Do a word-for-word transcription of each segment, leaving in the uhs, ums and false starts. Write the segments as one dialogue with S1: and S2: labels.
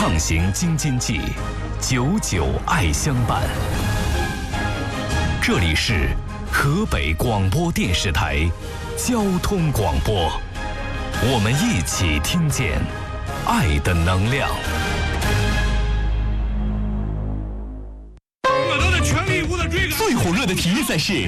S1: 畅行京津冀，久久爱相伴。这里是河北广播电视台交通广播，我们一起听见爱的能量。
S2: 我都在全力以赴的追赶。
S3: 最火热的体育赛事，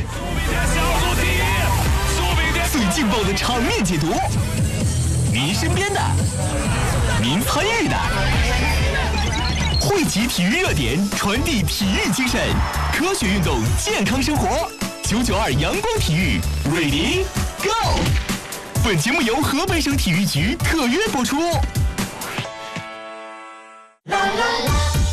S3: 最劲爆的场面解读，您身边的，您参与的，汇集体育热点，传递体育精神，科学运动，健康生活。九九二阳光体育 ，Ready Go！ 本节目由河北省体育局特约播出。啦啦啦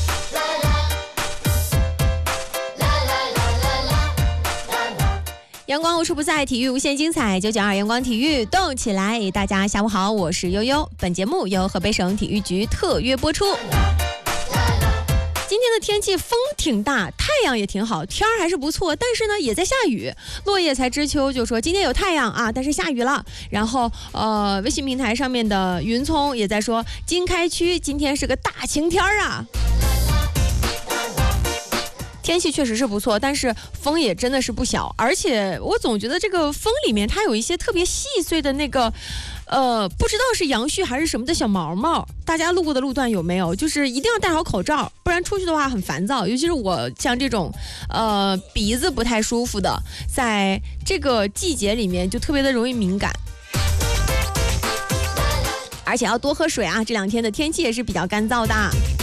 S4: 阳光无处不在，体育无限精彩。九九二阳光体育动起来！大家下午好，我是悠悠。本节目由河北省体育局特约播出。今天的天气风挺大，太阳也挺好，天儿还是不错，但是呢也在下雨。落叶才知秋就说今天有太阳啊，但是下雨了。然后呃，微信平台上面的云聪也在说，经开区今天是个大晴天啊。天气确实是不错，但是风也真的是不小，而且我总觉得这个风里面它有一些特别细碎的那个呃，不知道是杨絮还是什么的小毛毛。大家路过的路段有没有？就是一定要戴好口罩，不然出去的话很烦躁。尤其是我像这种呃鼻子不太舒服的，在这个季节里面就特别的容易敏感。而且要多喝水啊，这两天的天气也是比较干燥的。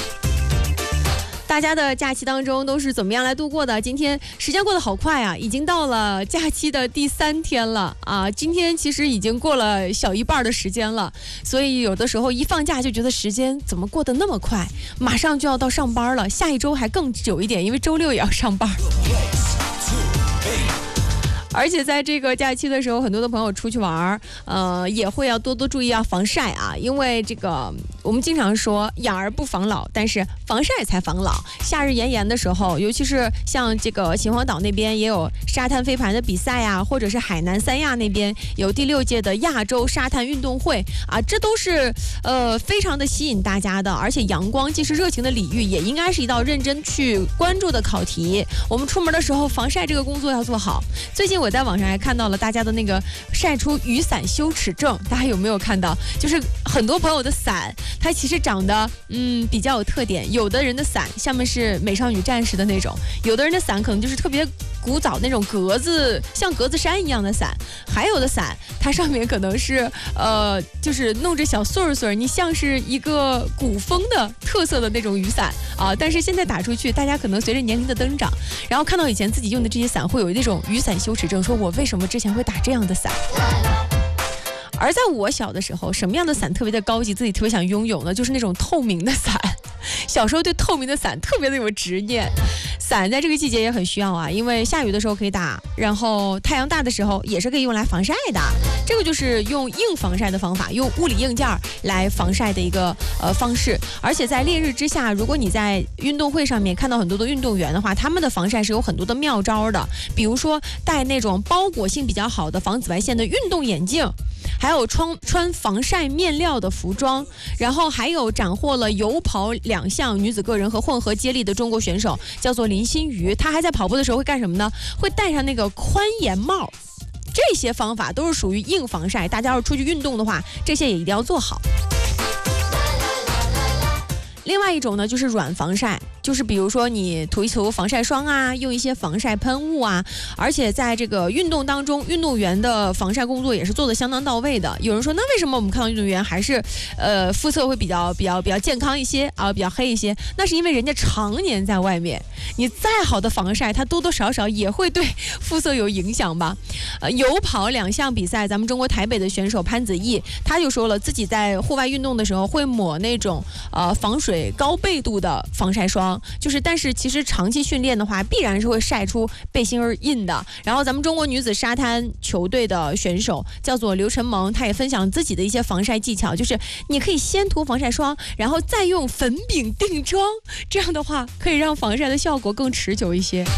S4: 大家的假期当中都是怎么样来度过的？今天时间过得好快啊，已经到了假期的第三天了啊！今天其实已经过了小一半的时间了，所以有的时候一放假就觉得时间怎么过得那么快，马上就要到上班了，下一周还更久一点，因为周六也要上班。而且在这个假期的时候，很多的朋友出去玩，呃，也会要多多注意要防晒啊，因为这个我们经常说养儿不防老，但是防晒才防老。夏日炎炎的时候，尤其是像这个秦皇岛那边也有沙滩飞盘的比赛啊，或者是海南三亚那边有第六届的亚洲沙滩运动会啊，这都是呃非常的吸引大家的。而且阳光既是热情的礼遇，也应该是一道认真去关注的考题。我们出门的时候防晒这个工作要做好。最近我在网上还看到了大家的那个晒出雨伞羞耻症，大家有没有看到？就是很多朋友的伞，它其实长得嗯比较有特点。有的人的伞下面是美少女战士的那种，有的人的伞可能就是特别古早那种格子，像格子衫一样的伞，还有的伞它上面可能是呃就是弄着小穗穗，你像是一个古风的特色的那种雨伞啊。但是现在打出去，大家可能随着年龄的增长，然后看到以前自己用的这些伞，会有那种雨伞羞耻症，说我为什么之前会打这样的伞？而在我小的时候，什么样的伞特别的高级，自己特别想拥有呢？就是那种透明的伞。小时候对透明的伞特别的有执念。伞在这个季节也很需要啊，因为下雨的时候可以打，然后太阳大的时候也是可以用来防晒的。这个就是用硬防晒的方法，用物理硬件来防晒的一个呃方式。而且在烈日之下，如果你在运动会上面看到很多的运动员的话，他们的防晒是有很多的妙招的，比如说戴那种包裹性比较好的防紫外线的运动眼镜，还有穿穿防晒面料的服装，然后还有斩获了游跑两项女子个人和混合接力的中国选手，叫做林心瑜。她还在跑步的时候会干什么呢？会戴上那个宽檐帽。这些方法都是属于硬防晒，大家要出去运动的话，这些也一定要做好。另外一种呢，就是软防晒，就是比如说你涂一涂防晒霜啊，用一些防晒喷雾啊，而且在这个运动当中，运动员的防晒工作也是做得相当到位的。有人说，那为什么我们看到运动员还是呃肤色会比较比较比较健康一些啊，比较黑一些？那是因为人家常年在外面，你再好的防晒，它多多少少也会对肤色有影响吧。呃，游跑两项比赛，咱们中国台北的选手潘子毅，他就说了，自己在户外运动的时候会抹那种呃防水高倍度的防晒霜，就是但是其实长期训练的话，必然是会晒出背心儿印的。然后咱们中国女子沙滩球队的选手叫做刘晨萌，她也分享自己的一些防晒技巧，就是你可以先涂防晒霜，然后再用粉饼定妆，这样的话可以让防晒的效果更持久一些。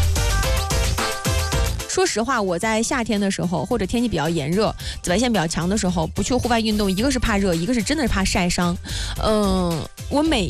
S4: 说实话，我在夏天的时候或者天气比较炎热，紫外线比较强的时候，不去户外运动，一个是怕热，一个是真的是怕晒伤。嗯、呃，我每